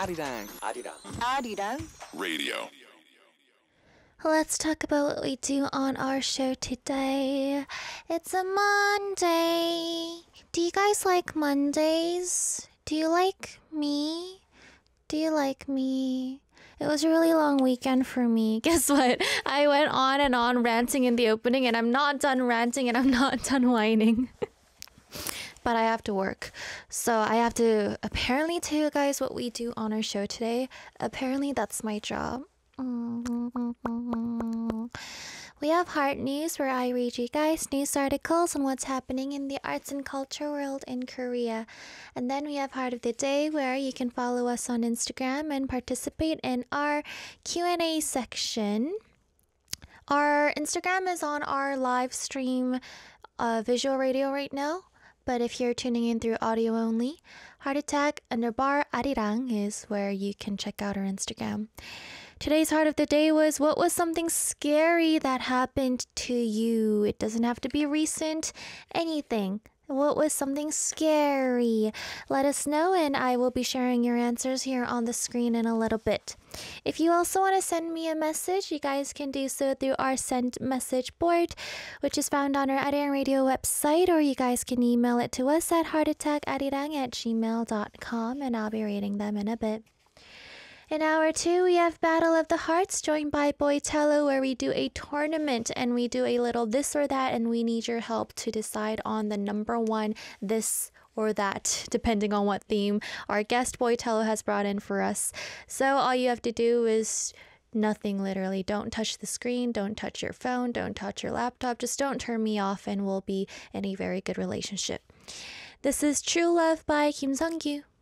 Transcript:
아리랑 Radio. Let's talk about what we do on our show today. It's a Monday. Do you guys like Mondays? Do you like me? Do you like me? It was a really long weekend for me. Guess what? I went on and on ranting in the opening, and I'm not done ranting and I'm not done whining. But I have to work. So I have to apparently tell you guys what we do on our show today. Apparently that's my job. We have Heart News, where I read you guys news articles on what's happening in the arts and culture world in Korea. And then we have Heart of the Day, where you can follow us on Instagram and participate in our Q&A section. Our Instagram is on our live stream visual radio right now. But if you're tuning in through audio only, Heart Attack _ Arirang is where you can check out our Instagram. Today's Heart of the Day was, what was something scary that happened to you? It doesn't have to be recent, anything. What was something scary? Let us know, and I will be sharing your answers here on the screen in a little bit. If you also want to send me a message, you guys can do so through our send message board, which is found on our Arirang Radio website, or you guys can email it to us at heartattackarirang@gmail.com, and I'll be reading them in a bit. In hour 2, we have Battle of the Hearts, joined by Boitello, where we do a tournament and we do a little this or that, and we need your help to decide on the number one this or that, depending on what theme our guest Boitello has brought in for us. So all you have to do is nothing, literally. Don't touch the screen, don't touch your phone, don't touch your laptop, just don't turn me off, and we'll be in a very good relationship. This is True Love by Kim Sung-kyu.